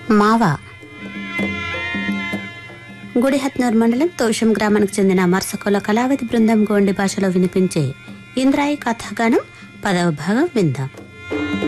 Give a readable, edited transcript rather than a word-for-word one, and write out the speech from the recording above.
మావా. గుడిహత్నూర్ మండలం తోషం గ్రామానికి చెందిన మర్సకోల కళావతి బృందం గోండి భాషలో వినిపించే ఇంద్రాయి కథాగానం 10వ భాగం విందాం.